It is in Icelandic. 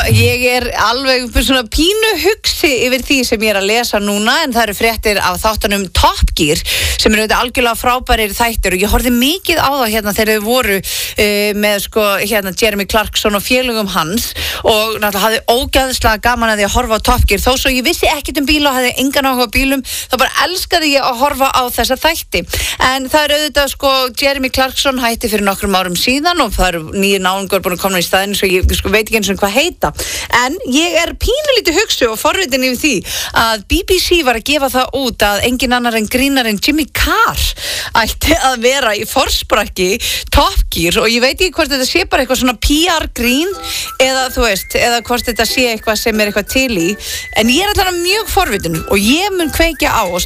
ég alveg svona pínu hugsi yfir því sem ég að lesa núna, en það eru fréttir af þáttunum Top Gear sem eru þetta algjörlega frábærir þættir og ég horfði mikið á það hérna þegar þau voru með sko hérna Jeremy Clarkson og félögum hans og náttúrulega hafði ógeðslega gaman að því að horfa á Top Gear þó svo ég vissi ekkert um bíla og hafði engan áhuga á bílum, þá bara elskaði ég að horfa á þessa þætti. En það er auðvitað sko Jeremy Clarkson hætti fyrir nokkrum árum síðan og það eru nýju náungar búin að koma í staðinn svo ég sko veit ekki eins og hvað heita. En ég pínulítið hugsi og forvitin yfir því að BBC var að gefa það út að engin annar en grínarinn Jimmy Carr ætti að vera í forsprakki Top Gear og ég veit ekki hvort þetta sé bara eitthvað svona PR grín eða þú veist, eða hvort þetta sé eitthvað sem eitthvað til í. En ég allavega mjög forvitin og ég mun kveikja á og